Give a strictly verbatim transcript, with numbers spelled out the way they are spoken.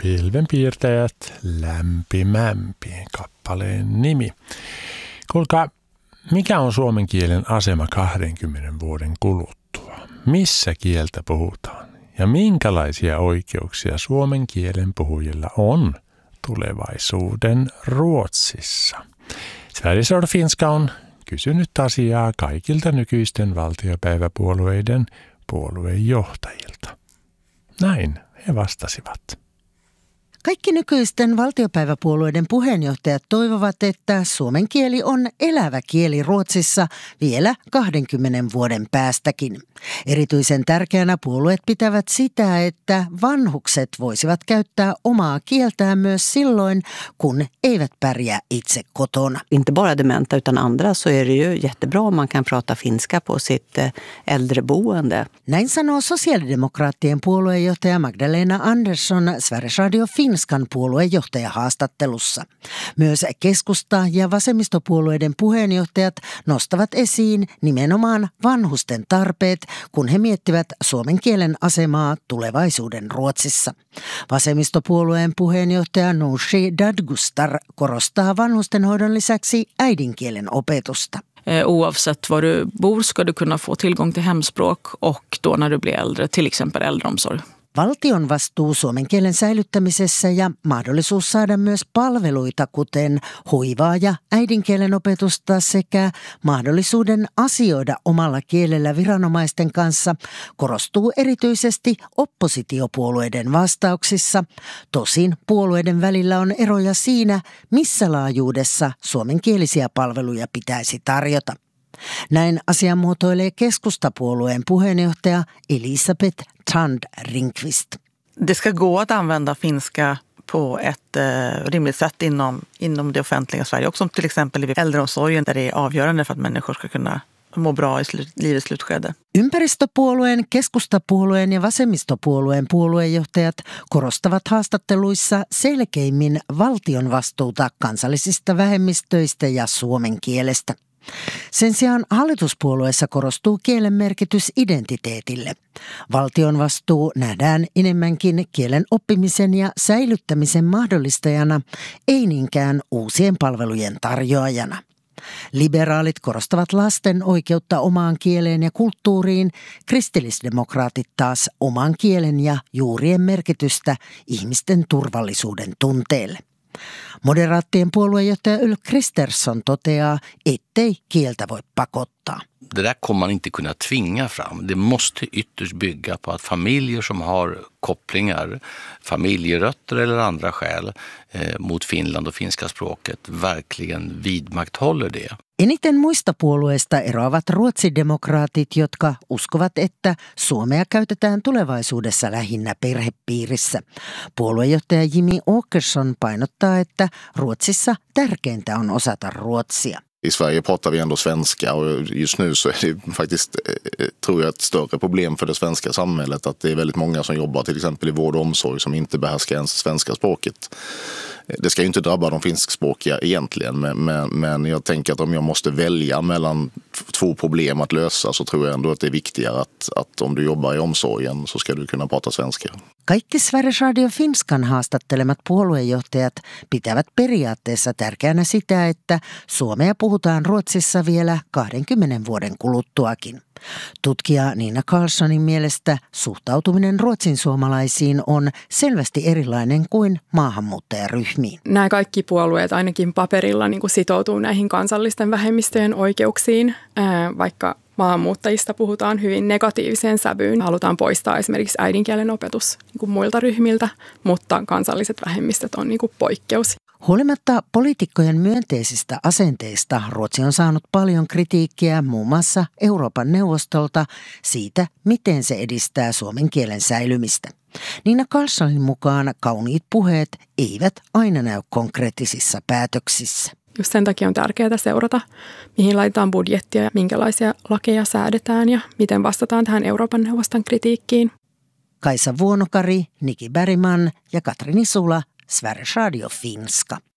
Pilvenpiirtäjät lämpimämpi kappaleen nimi. Kuulkaa, mikä on suomen kielen asema kahdenkymmenen vuoden kuluttua? Missä kieltä puhutaan? Ja minkälaisia oikeuksia suomen kielen puhujilla on tulevaisuuden Ruotsissa? Sveriges Radio Finska on kysynyt asiaa kaikilta nykyisten valtiopäiväpuolueiden puoluejohtajilta. Näin he vastasivat. Kaikki nykyisten valtiopäiväpuolueiden puheenjohtajat toivovat, että suomen kieli on elävä kieli Ruotsissa vielä kahdenkymmenen vuoden päästäkin. Erityisen tärkeänä puolueet pitävät sitä, että vanhukset voisivat käyttää omaa kieltään myös silloin, kun eivät pärjää itse kotona. Inte bara dementa utan andra så är det ju jättebra om man kan prata finska på sitt äldreboende. Näin sanoo sosiaalidemokraattien puoluejohtaja Magdalena Andersson Sveriges Radio Finskan puoluejohtaja haastattelussa. Myös keskusta- ja vasemmistopuolueiden puheenjohtajat nostavat esiin nimenomaan vanhusten tarpeet, kun he miettivät suomen kielen asemaa tulevaisuuden Ruotsissa. Vasemmistopuolueen puheenjohtaja Nooshi Dadgostar korostaa vanhustenhoidon lisäksi äidinkielen opetusta. Oavsett var du bor ska du kunna få tillgång till hemspråk och då när du blir äldre, till exempel äldreomsorg. Valtion vastuu suomen kielen säilyttämisessä ja mahdollisuus saada myös palveluita, kuten hoivaa ja äidinkielen opetusta sekä mahdollisuuden asioida omalla kielellä viranomaisten kanssa, korostuu erityisesti oppositiopuolueiden vastauksissa. Tosin puolueiden välillä on eroja siinä, missä laajuudessa suomenkielisiä palveluja pitäisi tarjota. Näin asian muotoilee keskustapuolueen puheenjohtaja Elisabeth Thand Ringqvist. Det ska gå att använda finska på ett eh, rimligt sätt inom, inom det offentliga Sverige. Också till exempel i äldreomsorgen där det är avgörande för att människor ska kunna må bra i slut, livets slutskede. Ympäristöpuolueen, keskustapuolueen ja vasemmistopuolueen puoluejohtajat korostavat haastatteluissa selkeimmin valtion vastuuta kansallisista vähemmistöistä ja suomen kielestä. Sen sijaan hallituspuolueessa korostuu kielen merkitys identiteetille. Valtion vastuu nähdään enemmänkin kielen oppimisen ja säilyttämisen mahdollistajana, ei niinkään uusien palvelujen tarjoajana. Liberaalit korostavat lasten oikeutta omaan kieleen ja kulttuuriin, kristillisdemokraatit taas oman kielen ja juurien merkitystä ihmisten turvallisuuden tunteelle. Moderaattien puoluejohtaja Ulf Kristersson toteaa, ettei kieltä voi pakottaa. Det där kommer man inte kunna tvinga fram. Det måste ytterst bygga på att familjer som har kopplingar, familjerötter eller andra skäl eh, mot Finland och finska språket verkligen vidmakthåller det. Eniten muista puolueista eroavat ruotsidemokraatit, jotka uskovat, että suomea käytetään tulevaisuudessa lähinnä perhepiirissä. Puoluejohtaja Jimmy Åkesson painottaa, että Ruotsissa tärkeintä on osata ruotsia. I Sverige pratar vi ändå svenska och just nu så är det faktiskt, tror jag, ett större problem för det svenska samhället att det är väldigt många som jobbar till exempel i vård och omsorg som inte behärskar ens svenska språket. Det ska ju inte drabba de finskspråkiga egentligen, men, men, men jag tänker att om jag måste välja mellan två problem att lösa så tror jag ändå att det är viktigare att, att om du jobbar i omsorgen så ska du kunna prata svenska. Kaikki Sveriges Radio Finskan haastattelemat puoluejohtajat pitävät periaatteessa tärkeänä sitä, että suomea puhutaan Ruotsissa vielä kahdenkymmenen vuoden kuluttuakin. Tutkija Nina Karlssonin mielestä suhtautuminen ruotsin suomalaisiin on selvästi erilainen kuin maahanmuuttajaryhmiin. Nämä kaikki puolueet ainakin paperilla niin kuin sitoutuu näihin kansallisten vähemmistöjen oikeuksiin, vaikka maahanmuuttajista puhutaan hyvin negatiiviseen sävyyn. Halutaan poistaa esimerkiksi äidinkielen opetus niin kuin muilta ryhmiltä, mutta kansalliset vähemmistöt on niin kuin poikkeus. Huolimatta poliitikkojen myönteisistä asenteista Ruotsi on saanut paljon kritiikkiä muun muassa Euroopan neuvostolta siitä, miten se edistää suomen kielen säilymistä. Nina Karlssonin mukaan kauniit puheet eivät aina näy konkreettisissa päätöksissä. Just sen takia on tärkeää seurata, mihin laitetaan budjettia ja minkälaisia lakeja säädetään ja miten vastataan tähän Euroopan neuvoston kritiikkiin. Kaisa Vuonokari, Niki Bergman ja Katri Nisula, Sveriges Radio Finska.